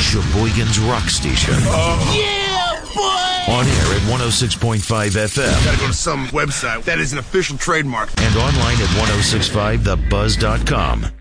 Sheboygan's rock station. Yeah, boy! On air at 106.5 FM. Gotta go to some website that is an official trademark. And online at 1065thebuzz.com.